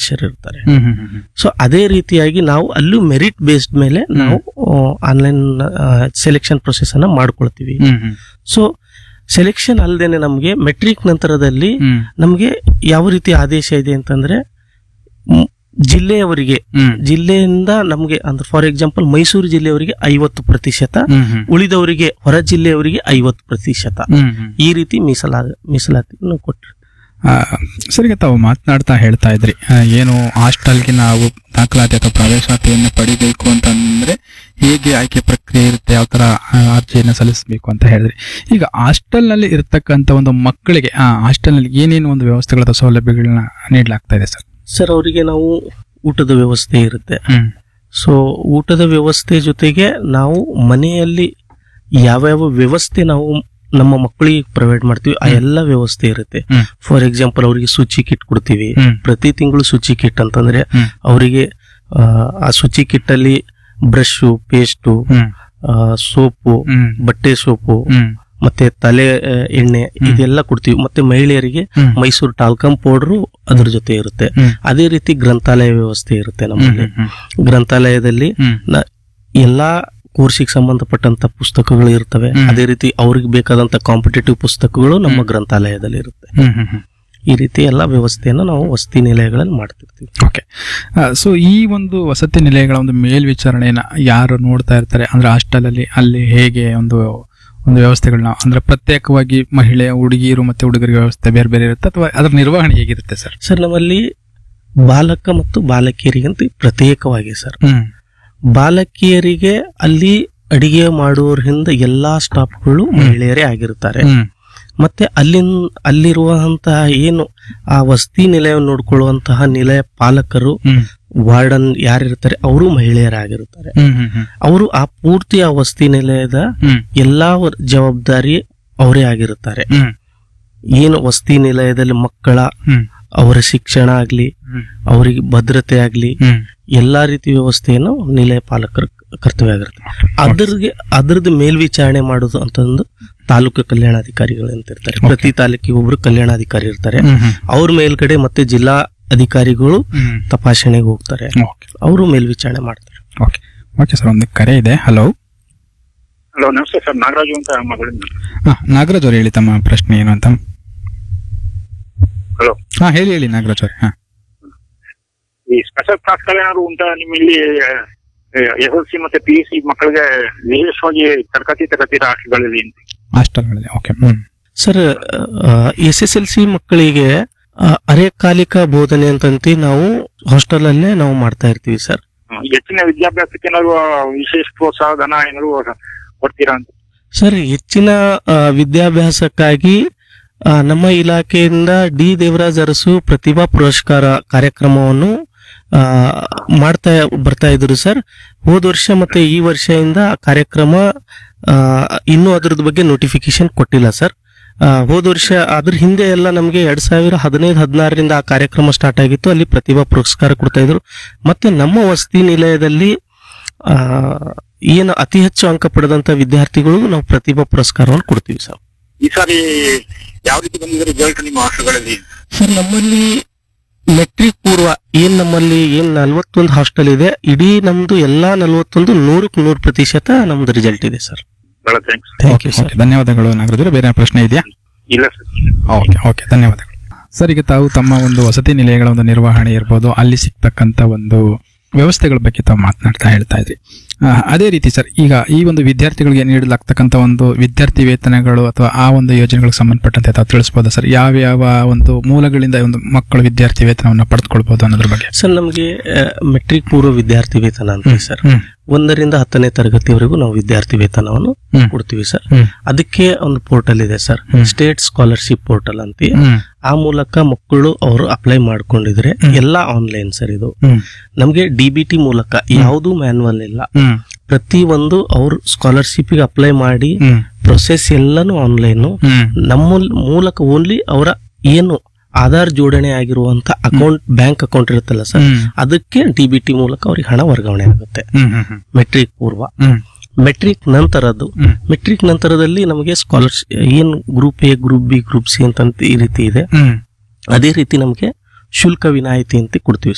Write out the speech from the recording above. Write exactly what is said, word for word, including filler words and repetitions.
ಸದಸ್ಯರು ಇರ್ತಾರೆ. ಸೊ ಅದೇ ರೀತಿಯಾಗಿ ನಾವು ಅಲ್ಲೂ ಮೆರಿಟ್ ಬೇಸ್ಡ್ ಮೇಲೆ ನಾವು ಆನ್ಲೈನ್ ಸೆಲೆಕ್ಷನ್ ಪ್ರೊಸೆಸ್ ಅನ್ನ ಮಾಡ್ಕೊಳ್ತೀವಿ. ಸೊ ಸೆಲೆಕ್ಷನ್ ಅಲ್ಲದೇನೆ ನಮಗೆ ಮೆಟ್ರಿಕ್ ನಂತರದಲ್ಲಿ ನಮಗೆ ಯಾವ ರೀತಿ ಆದೇಶ ಇದೆ ಅಂತಂದ್ರೆ, ಜಿಲ್ಲೆಯವರಿಗೆ ಜಿಲ್ಲೆಯಿಂದ ನಮಗೆ ಅಂದ್ರೆ ಫಾರ್ ಎಕ್ಸಾಂಪಲ್ ಮೈಸೂರು ಜಿಲ್ಲೆಯವರಿಗೆ ಐವತ್ತು ಪ್ರತಿಶತ, ಉಳಿದವರಿಗೆ ಹೊರ ಜಿಲ್ಲೆಯವರಿಗೆ ಐವತ್ತು ಪ್ರತಿಶತ, ಈ ರೀತಿ ಮೀಸಲಾ ಮೀಸಲಾತಿಯನ್ನು ಕೊಟ್ಟರು. ಸರಿಗೆ ತಾವು ಮಾತನಾಡ್ತಾ ಹೇಳ್ತಾ ಇದ್ರಿ, ಏನು ಹಾಸ್ಟೆಲ್ಗೆ ನಾವು ದಾಖಲಾತಿ ಅಥವಾ ಪ್ರವೇಶಾತಿಯನ್ನು ಪಡಿಬೇಕು ಅಂತಂದ್ರೆ ಹೇಗೆ ಆಯ್ಕೆ ಪ್ರಕ್ರಿಯೆ ಇರುತ್ತೆ, ಯಾವ ತರ ಅರ್ಜಿಯನ್ನು ಸಲ್ಲಿಸಬೇಕು ಅಂತ ಹೇಳಿದ್ರಿ. ಈಗ ಹಾಸ್ಟೆಲ್ ನಲ್ಲಿ ಇರತಕ್ಕಂತ ಒಂದು ಮಕ್ಕಳಿಗೆ ಆ ಹಾಸ್ಟೆಲ್ ನಲ್ಲಿ ಏನೇನು ಒಂದು ವ್ಯವಸ್ಥೆಗಳ ಅಥವಾ ಸೌಲಭ್ಯಗಳನ್ನ ನೀಡಲಾಗ್ತಾ ಇದೆ ಸರ್? ಸರ್ ಅವರಿಗೆ ನಾವು ಊಟದ ವ್ಯವಸ್ಥೆ ಇರುತ್ತೆ. ಸೊ ಊಟದ ವ್ಯವಸ್ಥೆ ಜೊತೆಗೆ ನಾವು ಮನೆಯಲ್ಲಿ ಯಾವ್ಯಾವ ವ್ಯವಸ್ಥೆ ನಾವು ನಮ್ಮ ಮಕ್ಕಳಿಗೆ ಪ್ರೊವೈಡ್ ಮಾಡ್ತೀವಿ ಆ ಎಲ್ಲ ವ್ಯವಸ್ಥೆ ಇರುತ್ತೆ. ಫಾರ್ ಎಕ್ಸಾಂಪಲ್ ಅವರಿಗೆ ಶುಚಿ ಕಿಟ್ ಕೊಡ್ತೀವಿ ಪ್ರತಿ ತಿಂಗಳು. ಶುಚಿ ಕಿಟ್ ಅಂತಂದ್ರೆ ಅವರಿಗೆ ಆ ಶುಚಿ ಕಿಟ್ ಅಲ್ಲಿ ಬ್ರಷ್, ಪೇಸ್ಟು, ಸೋಪು, ಬಟ್ಟೆ ಸೋಪು, ಮತ್ತೆ ತಲೆ ಎಣ್ಣೆ ಇದೆಲ್ಲ ಕೊಡ್ತೀವಿ. ಮತ್ತೆ ಮಹಿಳೆಯರಿಗೆ ಮೈಸೂರು ಟಾಲ್ಕಮ್ ಪೌಡರ್ ಅದ್ರ ಜೊತೆ ಇರುತ್ತೆ. ಅದೇ ರೀತಿ ಗ್ರಂಥಾಲಯ ವ್ಯವಸ್ಥೆ ಇರುತ್ತೆ ನಮ್ಮಲ್ಲಿ. ಗ್ರಂಥಾಲಯದಲ್ಲಿ ಎಲ್ಲಾ ಕೋರ್ಸಿಗೆ ಸಂಬಂಧಪಟ್ಟಂತ ಪುಸ್ತಕಗಳು ಇರ್ತವೆ. ಅದೇ ರೀತಿ ಅವ್ರಿಗೆ ಬೇಕಾದಂತ ಕಾಂಪಿಟೇಟಿವ್ ಪುಸ್ತಕಗಳು ನಮ್ಮ ಗ್ರಂಥಾಲಯದಲ್ಲಿ ಇರುತ್ತೆ. ಈ ರೀತಿ ಎಲ್ಲಾ ವ್ಯವಸ್ಥೆಯನ್ನು ನಾವು ವಸತಿ ನಿಲಯಗಳಲ್ಲಿ ಮಾಡ್ತಿರ್ತೀವಿ. ಓಕೆ, ಸೊ ಈ ಒಂದು ವಸತಿ ನಿಲಯಗಳ ಒಂದು ಮೇಲ್ವಿಚಾರಣೆಯನ್ನ ಯಾರು ನೋಡ್ತಾ ಇರ್ತಾರೆ ಅಂದ್ರೆ ಹಾಸ್ಟೆಲ್ ಅಲ್ಲಿ, ಅಲ್ಲಿ ಹೇಗೆ ಒಂದು ಒಂದು ವ್ಯವಸ್ಥೆಗಳನ್ನ ಅಂದ್ರೆ ಪ್ರತ್ಯೇಕವಾಗಿ ಮಹಿಳೆ, ಹುಡುಗಿಯರು ಮತ್ತೆ ಹುಡುಗರಿಗೆ ವ್ಯವಸ್ಥೆ ಬೇರೆ ಬೇರೆ ಇರುತ್ತೆ ಅಥವಾ ಅದರ ನಿರ್ವಹಣೆ ಹೇಗಿರುತ್ತೆ ಸರ್? ಸರ್ ನಮ್ಮಲ್ಲಿ ಬಾಲಕ ಮತ್ತು ಬಾಲಕಿಯರಿಗಂತ ಪ್ರತ್ಯೇಕವಾಗಿ ಸರ್. ಬಾಲಕಿಯರಿಗೆ ಅಲ್ಲಿ ಅಡಿಗೆ ಮಾಡುವವರಿಂದ ಎಲ್ಲಾ ಸ್ಟಾಫ್ಗಳು ಮಹಿಳೆಯರೇ ಆಗಿರುತ್ತಾರೆ. ಮತ್ತೆ ಅಲ್ಲಿನ ಅಲ್ಲಿರುವಂತಹ ಏನು ಆ ವಸತಿ ನಿಲಯವನ್ನು ನೋಡ್ಕೊಳ್ಳುವಂತಹ ನಿಲಯ ಪಾಲಕರು, ವಾರ್ಡನ್ ಯಾರಿರ್ತಾರೆ ಅವರು ಮಹಿಳೆಯರಾಗಿರುತ್ತಾರೆ. ಅವರು ಆ ಪೂರ್ತಿ ಆ ವಸತಿ ನಿಲಯದ ಎಲ್ಲಾ ಜವಾಬ್ದಾರಿ ಅವರೇ ಆಗಿರುತ್ತಾರೆ. ಏನು ವಸತಿ ನಿಲಯದಲ್ಲಿ ಮಕ್ಕಳ ಅವರ ಶಿಕ್ಷಣ ಆಗ್ಲಿ, ಅವರಿಗೆ ಭದ್ರತೆ ಆಗ್ಲಿ, ಎಲ್ಲಾ ರೀತಿ ವ್ಯವಸ್ಥೆಯನ್ನು ನಿಲಯ ಪಾಲಕರ ಕರ್ತವ್ಯ ಆಗಿರುತ್ತೆ. ಅದ್ರಿಗೆ ಅದ್ರದ್ದು ಮೇಲ್ವಿಚಾರಣೆ ಮಾಡೋದು ಅಂತಂದು ತಾಲೂಕು ಕಲ್ಯಾಣಾಧಿಕಾರಿಗಳು ಅಂತ ಇರ್ತಾರೆ. ಪ್ರತಿ ತಾಲೂಕಿಗೆ ಒಬ್ರು ಕಲ್ಯಾಣಾಧಿಕಾರಿ ಇರ್ತಾರೆ. ಅವ್ರ ಮೇಲ್ಗಡೆ ಮತ್ತೆ ಜಿಲ್ಲಾ ಅಧಿಕಾರಿಗಳು ತಪಾಸಣೆಗೆ ಹೋಗ್ತಾರೆ, ಅವರು ಮೇಲ್ವಿಚಾರಣೆ ಮಾಡ್ತಾರೆ. ಓಕೆ ಓಕೆ ಸರ್, ಒಂದು ಕರೆ ಇದೆ. ಹಲೋ ಹಲೋ, ನಮಸ್ತೆ ಸರ್, ನಾಗರಾಜು ಅಂತ ಮಗಳಿಂದ. ಹಾ, ನಾಗರಾಜ್ ಅವ್ರು ಹೇಳಿ ತಮ್ಮ ಪ್ರಶ್ನೆ ಏನು ಅಂತ. ಹಲೋ, ಹಾ ಹೇಳಿ ಹೇಳಿ ನಾಗರಾಜ್ ಅವ್ರೆ. ಹಾ, ಈ ಸ್ಪೆಷಲ್ ಕ್ಲಾಸ್ಗಳು ಏನಾದ್ರು ಉಂಟಾ ನಿಮ್ಮಲ್ಲಿ? ಎಸ್ ಎಲ್ ಸಿ ಮತ್ತೆ ಪಿ ಯು ಸಿ ಮಕ್ಕಳಿಗೆ ವಿಶೇಷವಾಗಿ ತರಗತಿ ತರಗತಿ ಹಾಸ್ಟೆಲ್ಗಳಲ್ಲಿ ಹಾಸ್ಟೆಲ್ಗಳಲ್ಲಿ. Okay sir, S S L C ಮಕ್ಕಳಿಗೆ ಅರೆಕಾಲಿಕ ಬೋಧನೆ ಅಂತಂತ ನಾವು ಹಾಸ್ಟೆಲ್ ಅಲ್ಲೇ ನಾವು ಮಾಡ್ತಾ ಇರ್ತೀವಿ ಸರ್. ಹೆಚ್ಚಿನ ವಿದ್ಯಾಭ್ಯಾಸಕ್ಕೆ ಏನಾದ್ರು ವಿಶೇಷ ಪ್ರೋತ್ಸಾಹ ಧನ ಏನಾದ್ರು ಕೊಡ್ತೀರಾ ಅಂತ? ಸರ್, ಹೆಚ್ಚಿನ ವಿದ್ಯಾಭ್ಯಾಸಕ್ಕಾಗಿ ನಮ್ಮ ಇಲಾಖೆಯಿಂದ ಡಿ ದೇವರಾಜ್ ಅರಸು ಪ್ರತಿಭಾ ಪುರಸ್ಕಾರ ಕಾರ್ಯಕ್ರಮವನ್ನು ಮಾಡ್ತಾ ಬರ್ತಾ ಇದ್ರು ಸರ್. ಹೋದ ವರ್ಷ ಮತ್ತೆ ಈ ವರ್ಷದಿಂದ ಕಾರ್ಯಕ್ರಮ ಇನ್ನೂ ಅದ್ರದ್ ಬಗ್ಗೆ ನೋಟಿಫಿಕೇಶನ್ ಕೊಟ್ಟಿಲ್ಲ ಸರ್. ಹೋದ ವರ್ಷ ಅದ್ರ ಹಿಂದೆ ಎಲ್ಲ ನಮಗೆ ಎರಡ್ ಸಾವಿರ ಹದಿನೈದು ಹದಿನಾರರಿಂದ ಆ ಕಾರ್ಯಕ್ರಮ ಸ್ಟಾರ್ಟ್ ಆಗಿತ್ತು. ಅಲ್ಲಿ ಪ್ರತಿಭಾ ಪುರಸ್ಕಾರ ಕೊಡ್ತಾ ಇದ್ರು. ಮತ್ತೆ ನಮ್ಮ ವಸತಿ ನಿಲಯದಲ್ಲಿ ಆ ಏನು ಅತಿ ಹೆಚ್ಚು ಅಂಕ ಪಡೆದಂತ ವಿದ್ಯಾರ್ಥಿಗಳು ನಾವು ಪ್ರತಿಭಾ ಪುರಸ್ಕಾರವನ್ನು ಕೊಡ್ತೀವಿ ಸರ್. ಈ ಸಾರಿ ಯಾವ ರೀತಿ ಬಂದಿದೆ ರಿಸಲ್ಟ್ ನಿಮ್ಮ ಹಾಸ್ಟೆಲ್ಗಳಲ್ಲಿ? ಸರ್, ನಮ್ಮಲ್ಲಿ ಮೆಟ್ರಿಕ್ ಪೂರ್ವ ಏನ್ ನಮ್ಮಲ್ಲಿ ಏನ್ ನಲ್ವತ್ತೊಂದು ಹಾಸ್ಟೆಲ್ ಇದೆ, ಇಡೀ ನಮ್ದು ಎಲ್ಲಾ ನಲ್ವತ್ತೊಂದು ನೂರಕ್ಕೆ ನೂರು ಪ್ರತಿಶತ ನಮ್ದು ರಿಸಲ್ಟ್ ಇದೆ ಸರ್. ಥ್ಯಾಂಕ್ ಯು ಸರ್, ಧನ್ಯವಾದಗಳು ನಾಗರಾಜ್. ಬೇರೆ ಪ್ರಶ್ನೆ ಇದೆಯಾ? ಇಲ್ಲ ಸರ್. ಓಕೆ ಓಕೆ ಧನ್ಯವಾದಗಳು ಸರ್. ಈಗ ತಾವು ತಮ್ಮ ಒಂದು ವಸತಿ ನಿಲಯಗಳ ಒಂದು ನಿರ್ವಹಣೆ ಇರ್ಬೋದು, ಅಲ್ಲಿ ಸಿಗ್ತಕ್ಕಂತ ಒಂದು ವ್ಯವಸ್ಥೆಗಳ ಬಗ್ಗೆ ತಾವು ಮಾತನಾಡ್ತಾ ಹೇಳ್ತಾ ಇದ್ರಿ. ಅದೇ ರೀತಿ ಸರ್, ಈಗ ಈ ಒಂದು ವಿದ್ಯಾರ್ಥಿಗಳಿಗೆ ನೀಡಲಾಗ್ತಕ್ಕಂಥ ಒಂದು ವಿದ್ಯಾರ್ಥಿ ವೇತನಗಳು ಅಥವಾ ಆ ಒಂದು ಯೋಜನೆಗಳಿಗೆ ಸಂಬಂಧಪಟ್ಟಂತೆ ತಾವು ತಿಳಿಸಬಹುದಾ ಸರ್? ಯಾವ ಯಾವ ಒಂದು ಮೂಲಗಳಿಂದ ಒಂದು ಮಕ್ಕಳು ವಿದ್ಯಾರ್ಥಿ ವೇತನವನ್ನು ಪಡೆದುಕೊಳ್ಬಹುದು ಅನ್ನೋದ್ರ ಬಗ್ಗೆ? ಸರ್, ನಮಗೆ ಮೆಟ್ರಿಕ್ ಪೂರ್ವ ವಿದ್ಯಾರ್ಥಿ ವೇತನ ಅಂತ ಸರ್, ಒಂದರಿಂದ ಹತ್ತನೇ ತರಗತಿವರೆಗೂ ನಾವು ವಿದ್ಯಾರ್ಥಿ ವೇತನವನ್ನು ಕೊಡ್ತೀವಿ ಸರ್. ಅದಕ್ಕೆ ಒಂದು ಪೋರ್ಟಲ್ ಇದೆ ಸರ್, ಸ್ಟೇಟ್ ಸ್ಕಾಲರ್ಶಿಪ್ ಪೋರ್ಟಲ್ ಅಂತ. ಆ ಮೂಲಕ ಮಕ್ಕಳು ಅವರು ಅಪ್ಲೈ ಮಾಡ್ಕೊಂಡಿದ್ರೆ ಎಲ್ಲಾ ಆನ್ಲೈನ್ ಸರ್. ಇದು ನಮ್ಗೆ ಡಿಬಿಟಿ ಮೂಲಕ ಯಾವುದು ಮ್ಯಾನ್ಯುವಲ್ ಇಲ್ಲ. ಪ್ರತಿ ಒಂದು ಅವ್ರು ಸ್ಕಾಲರ್ಶಿಪ್ ಗೆ ಅಪ್ಲೈ ಮಾಡಿ ಪ್ರೊಸೆಸ್ ಎಲ್ಲಾನು ಆನ್ಲೈನ್. ನಮ್ಮ ಮೂಲಕ ಓನ್ಲಿ ಅವರ ಏನು ಆಧಾರ್ ಜೋಡಣೆ ಆಗಿರುವಂತ ಅಕೌಂಟ್, ಬ್ಯಾಂಕ್ ಅಕೌಂಟ್ ಇರುತ್ತಲ್ಲ ಸರ್, ಅದಕ್ಕೆ ಡಿಬಿಟಿ ಮೂಲಕ ಅವ್ರಿಗೆ ಹಣ ವರ್ಗಾವಣೆ ಆಗುತ್ತೆ. ಮೆಟ್ರಿಕ್ ಪೂರ್ವ. ಮೆಟ್ರಿಕ್ ನಂತರದ್ದು, ಮೆಟ್ರಿಕ್ ನಂತರದಲ್ಲಿ ನಮಗೆ ಸ್ಕಾಲರ್ಶಿಪ್ ಏನ್ group A, group B, group C ಅಂತ ಈ ರೀತಿ ಇದೆ. ಅದೇ ರೀತಿ ನಮಗೆ ಶುಲ್ಕ ವಿನಾಯಿತಿ ಅಂತ ಕೊಡ್ತೀವಿ